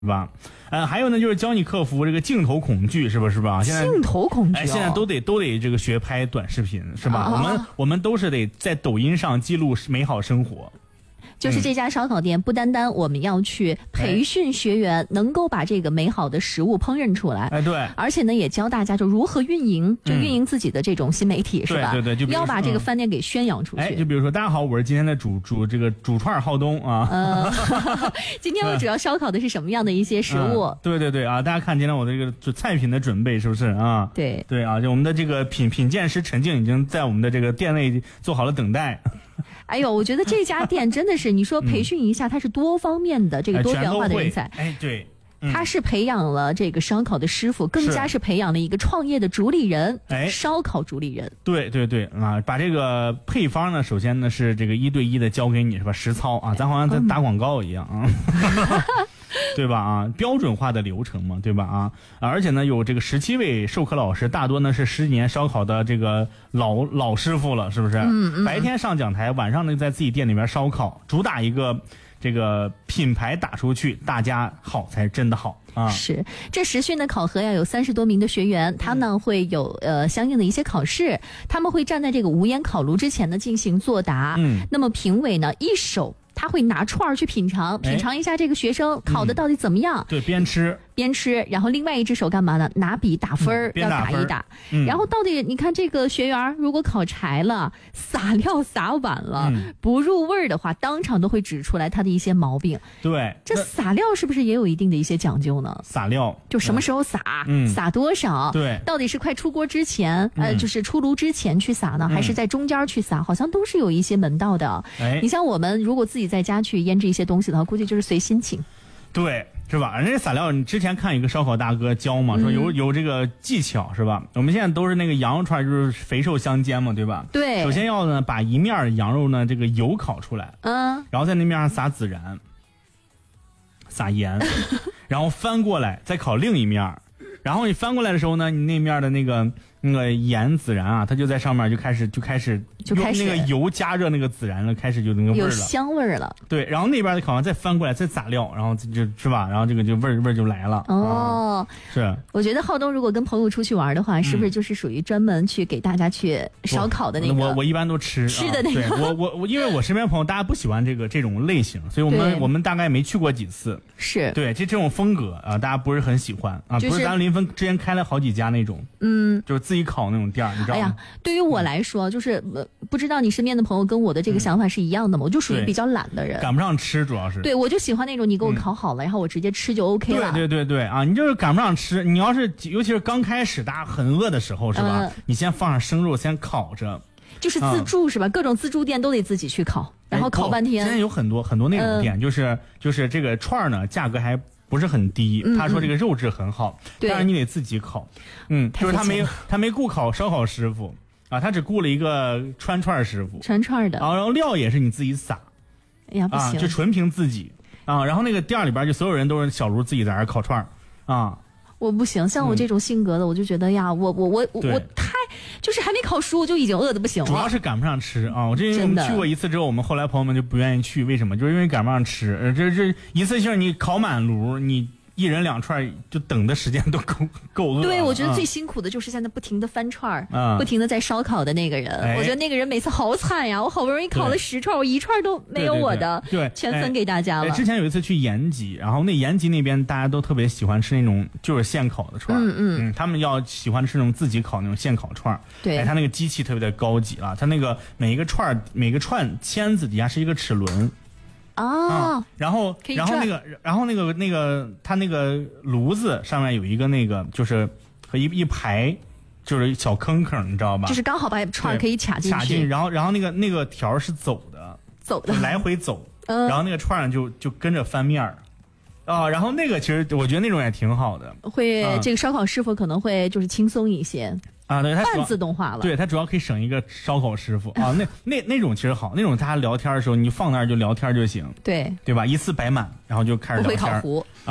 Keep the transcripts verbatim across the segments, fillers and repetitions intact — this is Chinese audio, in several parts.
是吧？呃，还有呢，就是教你克服这个镜头恐惧，是不是吧？现在镜头恐惧、哦， 哎，现在都得都得这个学拍短视频，是吧？ 啊、 我们我们都是得在抖音上记录美好生活。 就是这家烧烤店，不单单我们要去培训学员，能够把这个美好的食物烹饪出来， 哎，对， 而且呢，也教大家就如何运营，就运营自己的这种新媒体， 嗯、 是吧？ 对对对，就要把这个饭店给宣扬出去。 哎，就比如说，大家好，我是今天的主主这个主串浩东啊。 呃，今天我主要烧烤的是什么样的一些食物？ 嗯、对对对啊，大家看今天我的这个菜品的准备是不是啊？ 对对啊，就我们的这个品品鉴师陈静已经在我们的这个店内做好了等待。 哎呦，我觉得这家店真的是，你说培训一下，它是多方面的这个多元化的人才。 哎，对，嗯、 他是培养了这个烧烤的师傅，更加是培养了一个创业的主理人，哎，烧烤主理人。 对对对啊，把这个配方呢，首先呢是这个一对一的教给你，是吧？实操啊，咱好像在打广告一样啊。嗯对吧啊，标准化的流程嘛，对吧啊？而且呢，有这个十七位授课老师，大多呢是十几年烧烤的这个老老师傅了，是不是？ 嗯嗯。 白天上讲台，晚上呢在自己店里面烧烤，主打一个这个品牌打出去，大家好才真的好啊。 是，这实训的考核呀，有三十多名的学员，他呢会有呃相应的一些考试，他们会站在这个无烟烤炉之前呢进行作答。 嗯。 那么评委呢一手。他会拿串儿去品尝，品尝一下这个学生烤的到底怎么样。 嗯、对，边吃边吃，然后另外一只手干嘛呢？拿笔打分儿、嗯，要打一打。嗯、然后到底你看这个学员如果烤柴了，撒料撒晚了，嗯、不入味儿的话，当场都会指出来他的一些毛病。 对， 这撒料是不是也有一定的一些讲究呢？ 撒料就什么时候撒？ 嗯， 撒多少？ 对， 到底是快出锅之前， 嗯、 呃，就是出炉之前去撒呢， 嗯、 还是在中间去撒？好像都是有一些门道的。 哎， 你像我们如果自己在家去腌制一些东西的话，估计就是随心情。 对，是吧？人家撒料，你之前看一个烧烤大哥教嘛，说有有这个技巧，是吧？我们现在都是那个羊肉串，就是肥瘦相间嘛，对吧？ 对。 首先要呢，把一面羊肉呢这个油烤出来， 嗯， 然后在那面上撒孜然，撒盐，然后翻过来再烤另一面，然后你翻过来的时候呢，你那面的那个那个盐孜然啊，它就在上面就开始就开始就开始用那个油加热那个孜然了，开始就那个味儿了， 有香味儿了。 对，然后那边的烤完再翻过来再撒料，然后就是吧，然后这个就味儿味儿就来了。 哦、 嗯，是。 我觉得浩东如果跟朋友出去玩的话，是不是就是属于专门去给大家去烧烤的那个？ 我我, 我一般都吃吃的那个。 啊、对，我我我因为我身边朋友大家不喜欢这个这种类型，所以我们我们大概没去过几次。 是。 对，这这种风格啊，大家不是很喜欢啊， 就是、 不是咱临汾之前开了好几家那种， 嗯， 就是自己烤那种店。你知道吗？ 哎呀，对于我来说，嗯、就是呃，不知道你身边的朋友跟我的这个想法是一样的吗？嗯、我就属于比较懒的人， 赶不上吃，主要是。 对，我就喜欢那种你给我烤好了，嗯、然后我直接吃就 OK 了。 对对对对啊，你就是赶不上吃。你要是尤其是刚开始大家很饿的时候，是吧？嗯、你先放上生肉，先烤着。 就是自助、嗯、是吧？各种自助店都得自己去烤，然后烤半天。 哎、现在有很多很多那种店，嗯、就是就是这个串呢，价格还不是很低， 嗯、 他说这个肉质很好， 嗯、 但是你得自己烤。嗯，就是他没他没雇烤烧烤师傅。啊，他只雇了一个穿串师傅， 穿串的， 啊，然后料也是你自己撒， 哎呀，不行， 啊，就纯凭自己啊。然后那个店里边就所有人都是小炉自己在那烤串啊。 我不行，像我这种性格的，嗯、我就觉得呀，我我我我太就是还没烤熟，我就已经饿得不行了。 主要是赶不上吃啊！我这我们去过一次之后，我们后来朋友们就不愿意去，为什么？就是因为赶不上吃。呃，这这一次性你烤满炉，你。一人两串，就等的时间都够够饿。 对，我觉得最辛苦的就是现在不停的翻串， 嗯、 不停的在烧烤的那个人。哎、我觉得那个人每次好惨呀！我好不容易烤了十串，我一串都没有我的， 对，对对全分给大家了、 哎哎。之前有一次去延吉，然后那延吉那边大家都特别喜欢吃那种就是现烤的串， 嗯嗯嗯，他们要喜欢吃那种自己烤那种现烤串。 对， 哎，他那个机器特别的高级啊，他那个每一个串每个串签子底下是一个齿轮。 哦、 啊，然后，然后那个，然后那个那个，它那个炉子上面有一个那个，就是和一一排，就是小坑坑，你知道吧？ 就是刚好把串可以卡进去。 卡进，然后，然后那个那个条是走的， 走的， 来回走， 嗯、 然后那个串就就跟着翻面儿。啊，然后那个其实我觉得那种也挺好的， 会、嗯、这个烧烤师傅可能会就是轻松一些。 啊，对，它半自动化了， 对，它主要可以省一个烧烤师傅啊。那那那种其实好，那种大家聊天的时候，你放那儿就聊天就行， 对， 对吧？一次摆满，然后就开始聊天。 不会烤糊啊，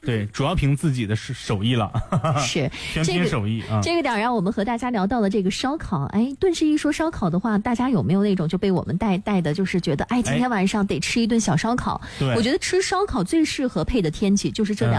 对，主要凭自己的手艺了， 是全凭手艺啊。 这个点让我们和大家聊到了这个烧烤。哎，顿时一说烧烤的话，大家有没有那种就被我们带带的，就是觉得哎，今天晚上得吃一顿小烧烤？ 对， 我觉得吃烧烤最适合配的天气就是这两。